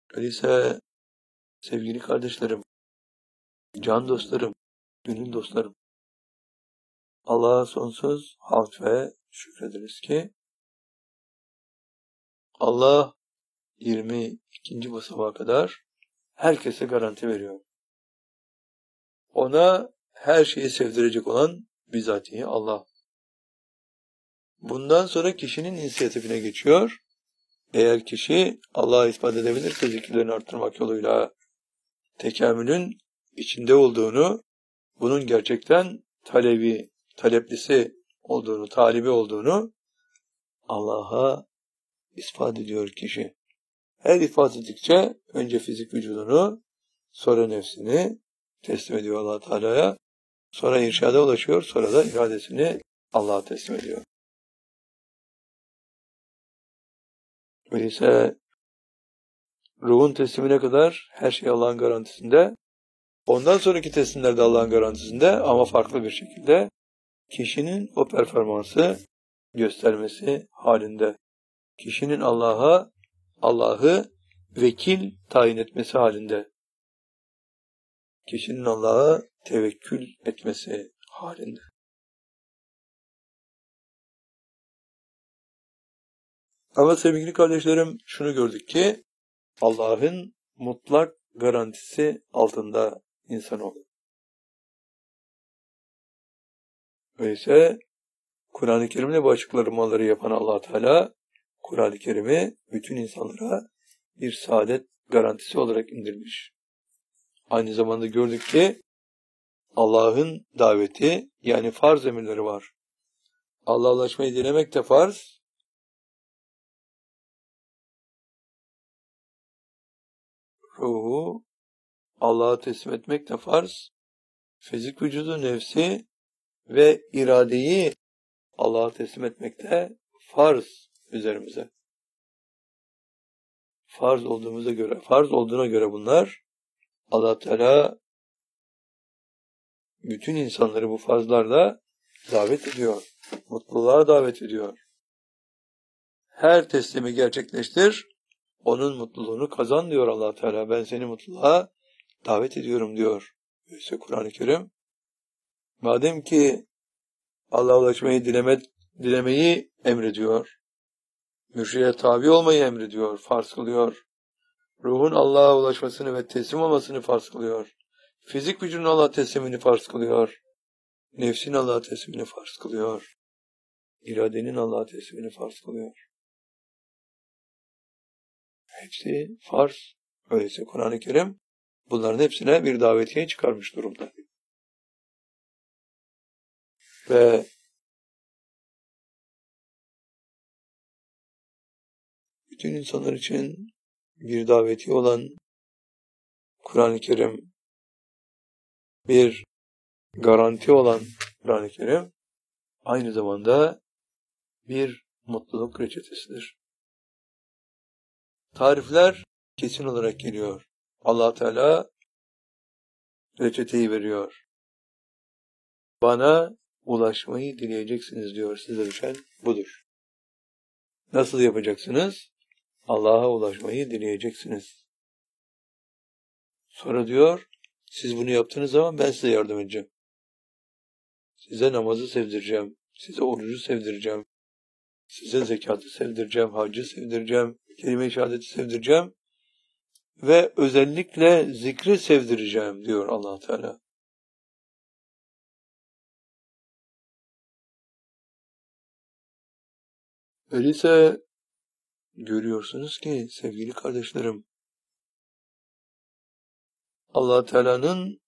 Öyleyse sevgili kardeşlerim, can dostlarım, gönül dostlarım, Allah'a sonsuz hamd ve şükrederiz ki Allah 22. basamağa kadar herkese garanti veriyor. Ona her şeyi sevdirecek olan bizatihi Allah. Bundan sonra kişinin inisiyatifine geçiyor. Eğer kişi Allah'a ispat edebilirse zikirlerini arttırmak yoluyla tekamülün içinde olduğunu, bunun gerçekten taleplisi olduğunu, talibi olduğunu Allah'a ispat ediyor kişi. Her ispat ettikçe önce fizik vücudunu, sonra nefsini teslim ediyor Allah Teala'ya. Sonra irşada ulaşıyor, sonra da iradesini Allah'a teslim ediyor. Öyleyse ruhun teslimine kadar her şey Allah'ın garantisinde. Ondan sonraki teslimler de Allah'ın garantisinde ama farklı bir şekilde kişinin o performansı göstermesi halinde. Kişinin Allah'ı vekil tayin etmesi halinde. Kişinin Allah'a tevekkül etmesi halinde. Ama sevgili kardeşlerim şunu gördük ki Allah'ın mutlak garantisi altında insanoğlu. Öyleyse Kur'an-ı Kerim'le bu açıklamaları yapan Allah Teala Kur'an-ı Kerim'i bütün insanlara bir saadet garantisi olarak indirmiş. Aynı zamanda gördük ki Allah'ın daveti yani farz emirleri var. Allah'a ulaşmayı dilemek de farz. Ruhu Allah'a teslim etmek de farz. Fizik vücudu, nefsi ve iradeyi Allah'a teslim etmek de farz üzerimize. Farz olduğuna göre bunlar Allah Teala bütün insanları bu farzlarla davet ediyor. Mutluluğa davet ediyor. Her teslimi gerçekleştir, onun mutluluğunu kazan diyor Allah Teala. Ben seni mutluluğa davet ediyorum diyor. İşte Kur'an-ı Kerim. Madem ki Allah'a ulaşmayı dilemeyi emrediyor. Mürşide tabi olmayı emrediyor, farz kılıyor. Ruhun Allah'a ulaşmasını ve teslim olmasını farz kılıyor. Fizik vücudun Allah'a teslimini farz kılıyor. Nefsin Allah'a teslimini farz kılıyor. İradenin Allah'a teslimini farz kılıyor. Hepsi farz. Öyleyse Kur'an-ı Kerim bunların hepsine bir davetiye çıkarmış durumda. Ve bütün insanlar için bir davetiye olan Kur'an-ı Kerim, bir garanti olan Kur'an-ı Kerim, aynı zamanda bir mutluluk reçetesidir. Tarifler kesin olarak geliyor. Allah Teala reçeteyi veriyor. Bana ulaşmayı dileyeceksiniz diyor. Size düşen budur. Nasıl yapacaksınız? Allah'a ulaşmayı dileyeceksiniz. Sonra diyor, siz bunu yaptığınız zaman ben size yardım edeceğim. Size namazı sevdireceğim. Size orucu sevdireceğim. Size zekatı sevdireceğim. Haccı sevdireceğim. Kelime-i şehadeti sevdireceğim. Ve özellikle zikri sevdireceğim diyor Allah Teala. Öyleyse görüyorsunuz ki sevgili kardeşlerim, Allah Teala'nın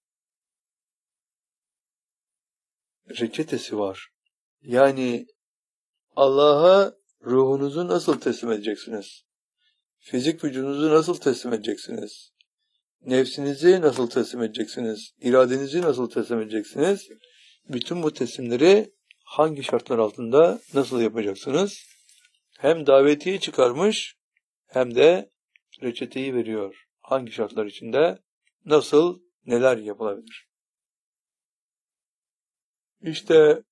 reçetesi var. Yani Allah'a ruhunuzu nasıl teslim edeceksiniz? Fizik vücudunuzu nasıl teslim edeceksiniz? Nefsinizi nasıl teslim edeceksiniz? İradenizi nasıl teslim edeceksiniz? Bütün bu teslimleri hangi şartlar altında nasıl yapacaksınız? Hem davetiyi çıkarmış hem de reçeteyi veriyor. Hangi şartlar içinde nasıl, neler yapılabilir? İşte